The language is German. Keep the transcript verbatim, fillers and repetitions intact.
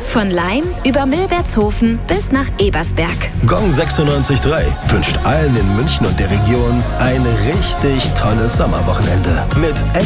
Von Laim über Milbertshofen bis nach Ebersberg. Gong sechsundneunzig Komma drei wünscht allen in München und der Region ein richtig tolles Sommerwochenende mit